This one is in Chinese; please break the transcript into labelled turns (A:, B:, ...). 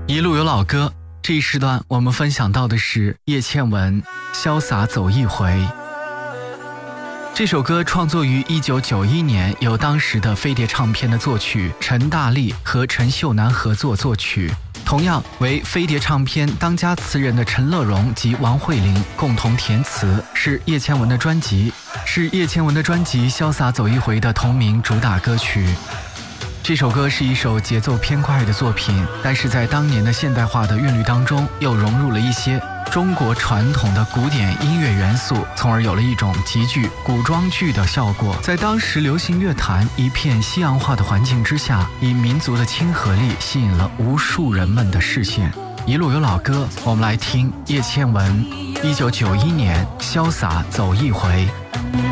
A: 一路有老歌，这一时段我们分享到的是叶倩文潇洒走一回。这首歌创作于1991年，由当时的飞碟唱片的作曲陈大力和陈秀楠合作作曲，同样为飞碟唱片当家词人的陈乐融及王慧玲共同填词，是叶倩文的专辑《潇洒走一回》的同名主打歌曲。这首歌是一首节奏偏快的作品，但是在当年的现代化的韵律当中，又融入了一些中国传统的古典音乐元素，从而有了一种极具古装剧的效果。在当时流行乐坛一片西洋化的环境之下，以民族的亲和力吸引了无数人们的视线。一路有老歌，我们来听叶倩文1991年《潇洒走一回》。